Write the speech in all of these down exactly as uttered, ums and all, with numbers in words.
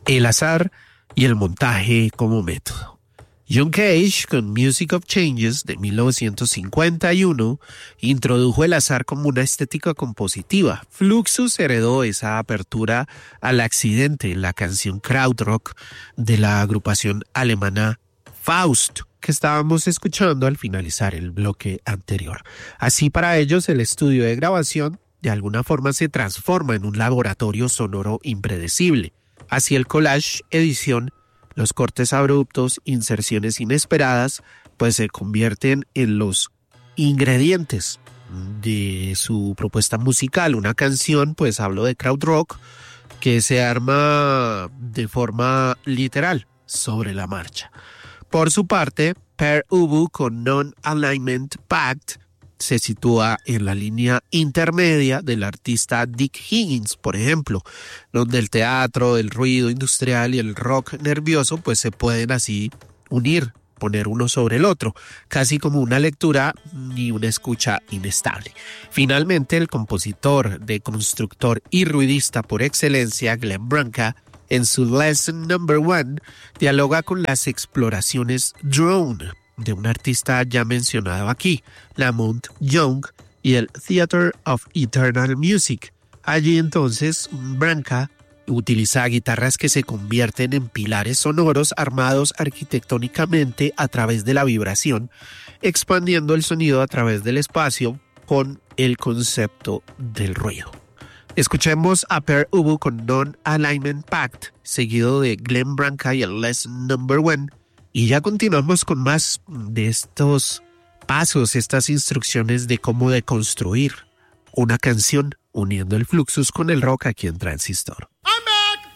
el azar y el montaje como método. John Cage, con Music of Changes de mil novecientos cincuenta y uno, introdujo el azar como una estética compositiva. Fluxus heredó esa apertura al accidente en la canción Krautrock de la agrupación alemana Faust, que estábamos escuchando al finalizar el bloque anterior. Así, para ellos, el estudio de grabación de alguna forma se transforma en un laboratorio sonoro impredecible. Así, el collage, edición, los cortes abruptos, inserciones inesperadas, pues se convierten en los ingredientes de su propuesta musical. Una canción, pues hablo de krautrock, que se arma de forma literal sobre la marcha. Por su parte, Per Ubu con Non-Alignment Pact se sitúa en la línea intermedia del artista Dick Higgins, por ejemplo, donde el teatro, el ruido industrial y el rock nervioso pues se pueden así unir, poner uno sobre el otro, casi como una lectura y una escucha inestable. Finalmente, el compositor, deconstructor y ruidista por excelencia, Glenn Branca, en su Lesson Number One, dialoga con las exploraciones drone de un artista ya mencionado aquí, Lamont Young, y el Theater of Eternal Music. Allí entonces Branca utiliza guitarras que se convierten en pilares sonoros armados arquitectónicamente a través de la vibración, expandiendo el sonido a través del espacio con el concepto del ruido. Escuchemos a Per Ubu con Non-Alignment Pact, seguido de Glenn Branca y el Lesson Number One, y ya continuamos con más de estos pasos, estas instrucciones de cómo deconstruir una canción uniendo el Fluxus con el rock aquí en Transistor. I'm back!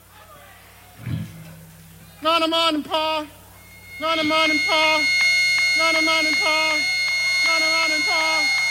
Good morning, Paul. Good morning, Paul. Good morning, Paul. Good morning, Paul.